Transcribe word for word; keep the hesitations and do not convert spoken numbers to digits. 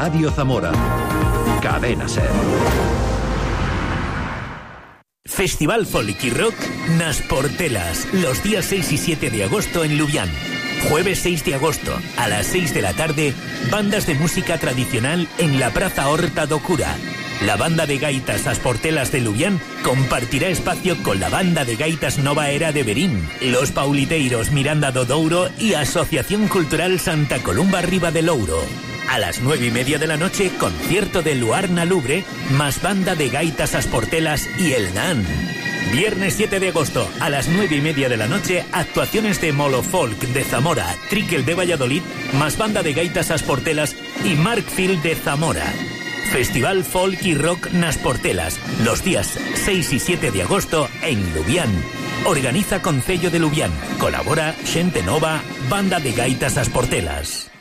Radio Zamora. Cadena Ser. Festival Folk y Rock Nas Portelas, los días seis y siete de agosto en Lubián. Jueves seis de agosto, a las seis de la tarde, bandas de música tradicional en la Praza Horta do Cura. La banda de gaitas As Portelas de Lubián compartirá espacio con la banda de gaitas Nova Era de Verín, los Pauliteiros Miranda do Douro y Asociación Cultural Santa Columba Riba de Louro. A las nueve y media de la noche, concierto de Luarna Lubre, más banda de gaitas As Portelas y el Nan. Viernes siete de agosto, a las nueve y media de la noche, actuaciones de Molo Folk de Zamora, Triquel de Valladolid, más banda de gaitas As Portelas y Markfield de Zamora. Festival Folk y Rock Nas Portelas, los días seis y siete de agosto en Lubián. Organiza Concello de Lubián. Colabora Xente Nova, banda de gaitas As Portelas.